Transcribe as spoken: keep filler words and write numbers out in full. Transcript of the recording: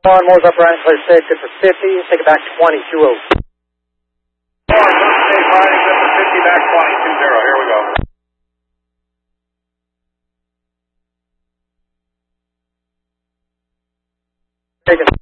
On, Moore's up, right, clear safe, good for fifty, take it back twenty, two oh. Four, safe riding, good for fifty, back twenty, two zero, here we go. Taken.